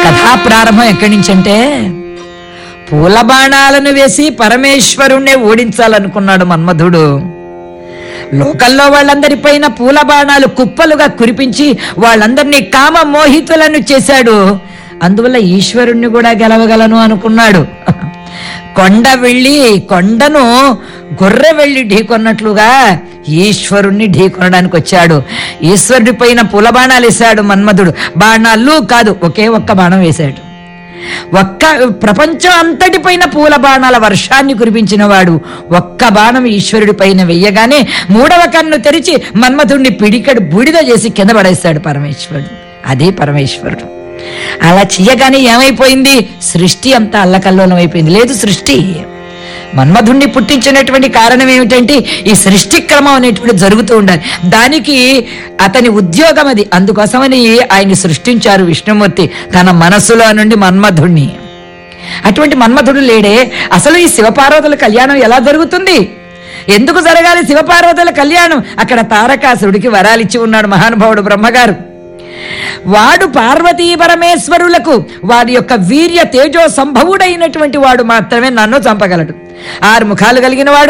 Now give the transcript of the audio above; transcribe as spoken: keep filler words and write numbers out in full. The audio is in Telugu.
కథా ప్రారంభం ఎక్కడి నుంచంటే, పూల బాణాలను వేసి పరమేశ్వరుణ్ణే ఓడించాలనుకున్నాడు మన్మధుడు. లోకల్లో వాళ్ళందరిపైన పూల బాణాలు కుప్పలుగా కురిపించి వాళ్ళందరినీ కామ మోహితులను చేశాడు. అందువల్ల ఈశ్వరుణ్ణి కూడా గెలవగలను అనుకున్నాడు. కొండ వెళ్ళి కొండను గొర్రె వెళ్ళి ఢీకొన్నట్లుగా ఈశ్వరుణ్ణి ఢీకొనడానికి వచ్చాడు. ఈశ్వరుడి పైన పూల బాణాలు వేశాడు మన్మధుడు. బాణాలు కాదు, ఒకే ఒక్క బాణం వేశాడు. ఒక్క ప్రపంచం అంతటి పైన పూల బాణాల వర్షాన్ని కురిపించిన వాడు ఒక్క బాణం ఈశ్వరుడి పైన వెయ్యగానే మూడవ కన్ను తెరిచి మన్మధుడిని పిడికడు బూడిద చేసి కింద పడేస్తాడు పరమేశ్వరుడు. అదే పరమేశ్వరుడు. అలా చెయ్యగానే ఏమైపోయింది? సృష్టి అంతా అల్లకల్లోలం అయిపోయింది. లేదు, సృష్టి మన్మధుణ్ణి పుట్టించినటువంటి కారణం ఏమిటంటే ఈ సృష్టి క్రమం అనేటువంటి జరుగుతూ ఉండాలి. దానికి అతని ఉద్యోగం అది. అందుకోసమని ఆయన సృష్టించారు విష్ణుమూర్తి తన మనస్సులో నుండి మన్మధుణ్ణి. అటువంటి మన్మధుడు లేడే. అసలు ఈ శివపార్వతుల కళ్యాణం ఎలా జరుగుతుంది? ఎందుకు జరగాలి శివపార్వతుల కళ్యాణం? అక్కడ తారకాసురుడికి వరాలిచ్చి ఉన్నాడు మహానుభావుడు బ్రహ్మగారు. వాడు పార్వతీ పరమేశ్వరులకు వాడి యొక్క వీర్య తేజో సంభవుడైనటువంటి వాడు మాత్రమే నన్ను చంపగలడు. ఆరు ముఖాలు కలిగిన వాడు,